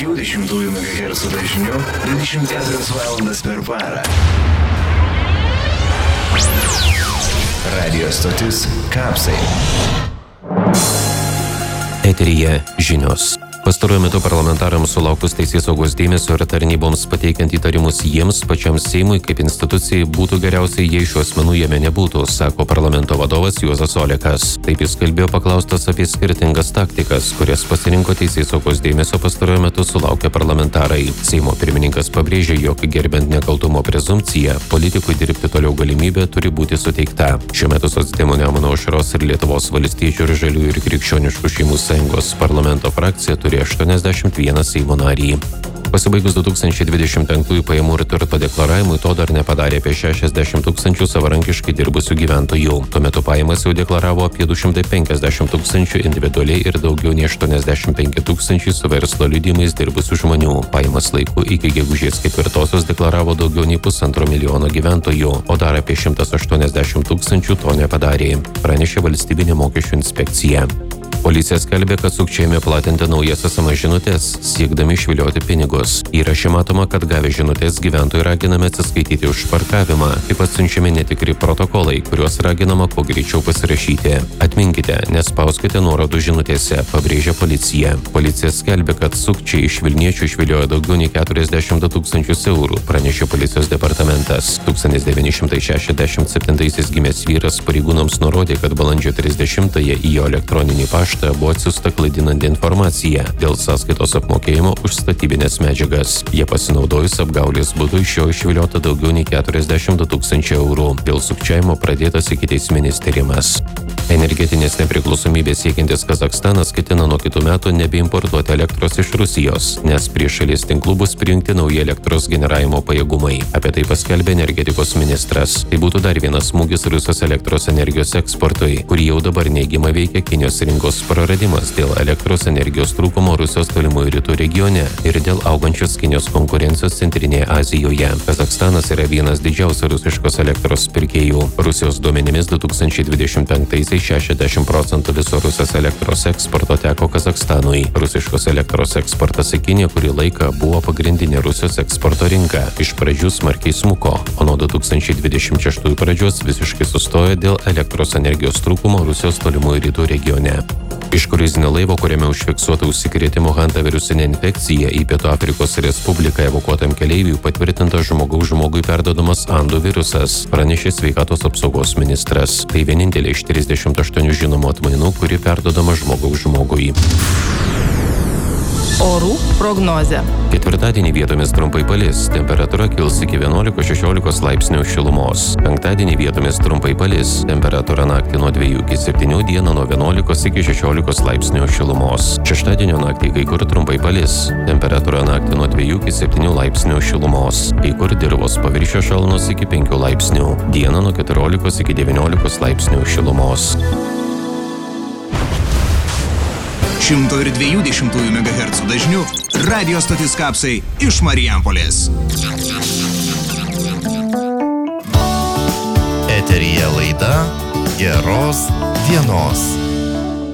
120 MHz dažniu 24 valandas per parą. Radio stotis Kapsai. Eteryje žinios. Pastaruoju metu parlamentarams sulaukus teisėsaugos dėmesio ir tarnyboms pateikiant įtarimus jiems pačiam Seimui kaip institucijai būtų geriausiai, jei šių asmenų jame nebūtų, sako parlamento vadovas Juozas Olekas. Taip jis kalbėjo paklaustas apie skirtingas taktikas, kurias pasirinko teisėsaugos dėmesio pastaruoju metu sulaukę parlamentarai. Seimo pirmininkas pabrėžė, jog gerbent nekaltumo prezumpciją, politikui dirbti toliau galimybė turi būti suteikta. Šiuo metu Socdemų Nemuno Aušros ir Lietuvos valstiečių ir žaliųjų ir krikščioniškų šeimų sąjungos parlamento frakcija turi 81 Seimo narį. Pasibaigus 2025 pajamų ir turto deklaravimui to dar nepadarė apie 60 tūkstančių savarankiškai dirbusių gyventojų. Tuo metu pajamas jau deklaravo apie 250 tūkstančių individualiai ir daugiau nei 85 tūkstančiai su verslo liudijimais dirbusių žmonių. Pajamas laiku iki gegužės 4 deklaravo daugiau nei 1,5 milijono gyventojų, o dar apie 180 tūkstančių to nepadarė, pranešė Valstybinė mokesčių inspekcija. Policija skelbė, kad sukčiai ėmė platinti naujas SMS žinutės, siekdami išvilioti pinigus. Įraše matoma, kad gavę žinutės gyventojai raginami atsiskaityti už parkavimą. Taip pat siunčiami netikri protokolai, kuriuos raginama kuo greičiau pasirašyti. Atminkite, nespauskite nuorodų žinutėse, pabrėžė policija. Policija skelbė, kad sukčiai iš Vilniečių išviliojo daugiau nei 42 tūkstančius eurų, pranešė policijos departamentas. 1967 gimęs vyras pareigūnams nurodė, kad balandžio 30-ąją į jo elektroninį paštą buvo atsiųsta klaidinanti informacija dėl sąskaitos apmokėjimo už statybinės medžiagas. Jie pasinaudojus apgaulės būdu iš jo išviliota daugiau nei 42 tūkstančių eurų. Dėl sukčiavimo pradėtas ikiteisminis tyrimas. Energetinės nepriklausomybės siekiantis Kazachstanas ketina nuo kitų metų nebeimportuoti elektros iš Rusijos, nes prie šalies tinklų bus prijungti nauji elektros generavimo pajėgumai. Apie tai paskelbė energetikos ministras. Tai būtų dar vienas smūgis Rusijos elektros energijos eksportui, kurį jau dabar neigiamai veikia Kinijos rinkos praradimas dėl elektros energijos trūkumo Rusijos tolimųjų rytų regione ir dėl augančios Kinijos konkurencijos Centrinėje Azijoje. Kazachstanas yra vienas didžiausių rusiškos elektros pirkėjų. Rusijos duomenimis 2025-aisiais 60% viso Rusijos elektros eksporto teko Kazachstanui. Rusiškos elektros eksportas į Kiniją kurį laiką buvo pagrindinė Rusijos eksporto rinka. Iš pradžių smarkiai smuko, o nuo 2026 pradžios visiškai sustojo dėl elektros energijos trūkumo Rusijos tolimųjų rytų regione. Iš kruizinio laivo, kuriame užfiksuota užsikrėtimo hantavirusinė infekcija, į Pietų Afrikos Respubliką evakuotam keleiviui patvirtintas žmogui perduodamas Andų virusas, pranešė sveikatos apsaugos ministras. Tai vienintelė iš 38 žinomų atmainų, kuri perduodama žmogui. Orų prognozė. Ketvirtadienį vietomis trumpai palis, temperatūra kils iki 11-16 laipsnių šilumos. Penktadienį vietomis trumpai palis, temperatūra naktį nuo 2 iki 7, dieną nuo 11 iki 16 laipsnių šilumos. Šeštadienio naktį kai kur trumpai palis, temperatūra naktį nuo 2 iki 7 laipsnių šilumos. Kai kur dirvos paviršiaus šalnos iki 5 laipsnių, dieną nuo 14 iki 19 laipsnių šilumos. 120 MHz dažniu radio stotis Kapsai iš Marijampolės. Eteryje laida Geros dienos.